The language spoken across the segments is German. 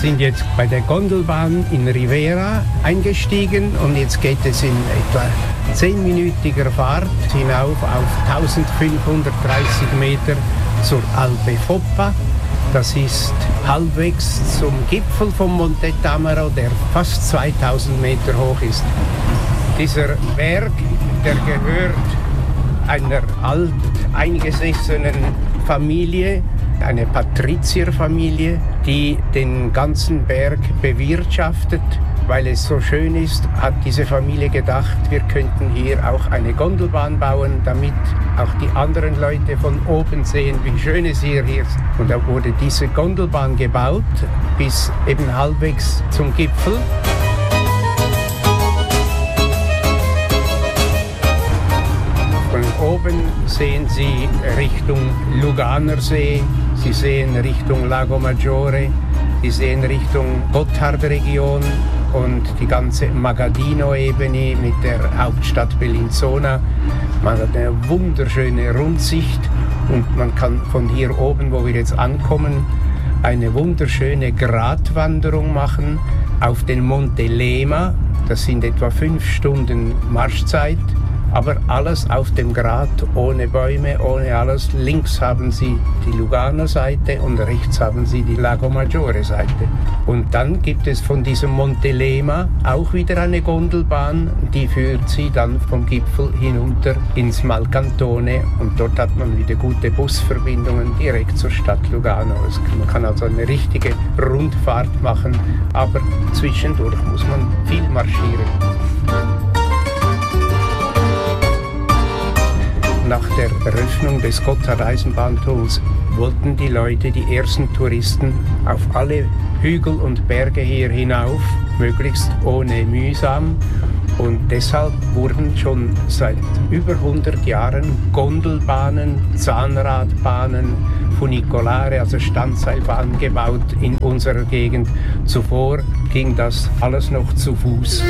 sind jetzt bei der Gondelbahn in Rivera eingestiegen und jetzt geht es in etwa 10-minütiger Fahrt hinauf auf 1530 Meter zur Alpe Foppa. Das ist halbwegs zum Gipfel vom Monte Tamaro, der fast 2000 Meter hoch ist. Dieser Berg, der gehört einer alteingesessenen Familie, eine Patrizierfamilie, die den ganzen Berg bewirtschaftet. Weil es so schön ist, hat diese Familie gedacht, wir könnten hier auch eine Gondelbahn bauen, damit auch die anderen Leute von oben sehen, wie schön es hier ist. Und da wurde diese Gondelbahn gebaut, bis eben halbwegs zum Gipfel. Von oben sehen Sie Richtung Luganersee, Sie sehen Richtung Lago Maggiore, Sie sehen Richtung Gotthardregion und die ganze Magadino-Ebene mit der Hauptstadt Bellinzona. Man hat eine wunderschöne Rundsicht und man kann von hier oben, wo wir jetzt ankommen, eine wunderschöne Gratwanderung machen auf den Monte Lema. Das sind etwa 5 Stunden Marschzeit. Aber alles auf dem Grat, ohne Bäume, ohne alles. Links haben Sie die Lugano-Seite und rechts haben Sie die Lago Maggiore-Seite. Und dann gibt es von diesem Monte Lema auch wieder eine Gondelbahn, die führt Sie dann vom Gipfel hinunter ins Malcantone. Und dort hat man wieder gute Busverbindungen direkt zur Stadt Lugano. Man kann also eine richtige Rundfahrt machen, aber zwischendurch muss man viel marschieren. Nach der Eröffnung des Gotthard-Eisenbahntunnels wollten die Leute, die ersten Touristen, auf alle Hügel und Berge hier hinauf, möglichst ohne mühsam. Und deshalb wurden schon seit über 100 Jahren Gondelbahnen, Zahnradbahnen, Funicolare, also Standseilbahnen gebaut in unserer Gegend. Zuvor ging das alles noch zu Fuß.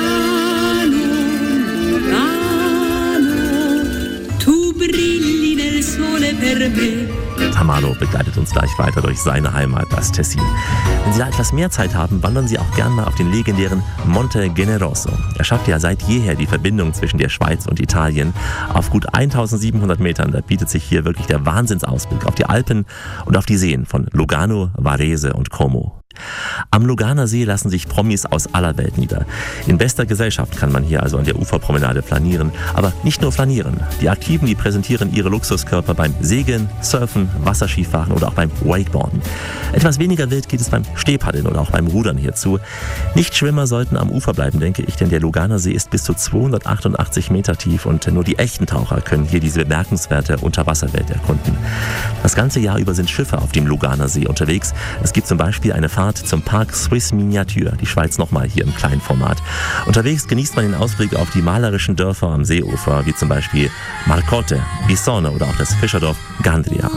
Tamaro begleitet uns gleich weiter durch seine Heimat, das Tessin. Wenn Sie da etwas mehr Zeit haben, wandern Sie auch gern mal auf den legendären Monte Generoso. Er schafft ja seit jeher die Verbindung zwischen der Schweiz und Italien. Auf gut 1700 Metern, da bietet sich hier wirklich der Wahnsinnsausblick auf die Alpen und auf die Seen von Lugano, Varese und Como. Am Luganer See lassen sich Promis aus aller Welt nieder. In bester Gesellschaft kann man hier also an der Uferpromenade flanieren. Aber nicht nur flanieren. Die Aktiven, die präsentieren ihre Luxuskörper beim Segeln, Surfen, Wasserskifahren oder auch beim Wakeboarden. Etwas weniger wild geht es beim Stehpaddeln oder auch beim Rudern hierzu. Nichtschwimmer sollten am Ufer bleiben, denke ich, denn der Luganer See ist bis zu 288 Meter tief und nur die echten Taucher können hier diese bemerkenswerte Unterwasserwelt erkunden. Das ganze Jahr über sind Schiffe auf dem Luganer See unterwegs. Es gibt zum Beispiel eine Fahrt zum Park Swiss Miniature, die Schweiz nochmal hier im kleinen Format. Unterwegs genießt man den Ausblick auf die malerischen Dörfer am Seeufer, wie zum Beispiel Marcotte, Bissone oder auch das Fischerdorf Gandria.